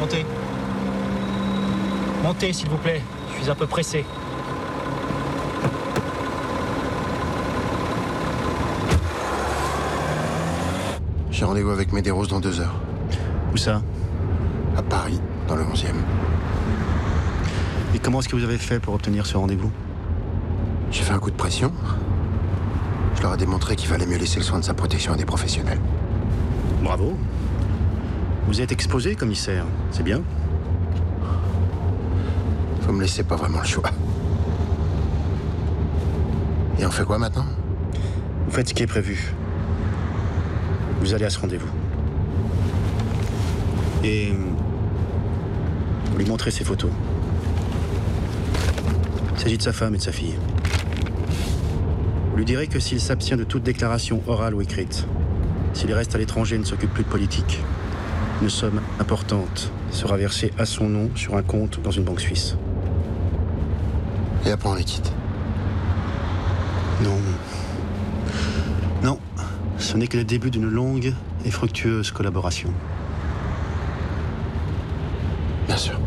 Montez. Montez, s'il vous plaît. Je suis un peu pressé. J'ai rendez-vous avec Medeiros dans 2 heures. Où ça? À Paris, dans le 11e. Et comment est-ce que vous avez fait pour obtenir ce rendez-vous? J'ai fait un coup de pression. Je leur ai démontré qu'il fallait mieux laisser le soin de sa protection à des professionnels. Bravo. Vous êtes exposé, commissaire. C'est bien. Vous me laissez pas vraiment le choix. Et on fait quoi maintenant? Vous faites ce qui est prévu. Vous allez à ce rendez-vous. Et vous lui montrez ses photos. Il s'agit de sa femme et de sa fille. Vous lui direz que s'il s'abstient de toute déclaration orale ou écrite, s'il reste à l'étranger et ne s'occupe plus de politique, une somme importante sera versée à son nom sur un compte dans une banque suisse. Et après on les quitte. Non. Non. Ce n'est que le début d'une longue et fructueuse collaboration. Bien sûr.